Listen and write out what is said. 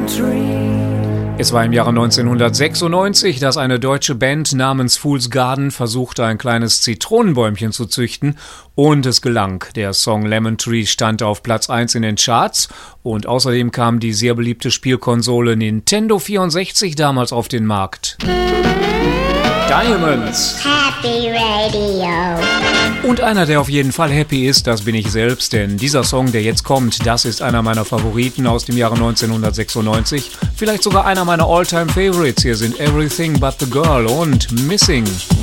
Es war im Jahre 1996, dass eine deutsche Band namens Fool's Garden versuchte, ein kleines Zitronenbäumchen zu züchten, und es gelang. Der Song Lemon Tree stand auf Platz 1 in den Charts und außerdem kam die sehr beliebte Spielkonsole Nintendo 64 damals auf den Markt. Diamonds. Happy Radio. Und einer, der auf jeden Fall happy ist, das bin ich selbst, denn dieser Song, der jetzt kommt, das ist einer meiner Favoriten aus dem Jahre 1996, vielleicht sogar einer meiner All-Time Favorites. Hier sind Everything But The Girl und Missing.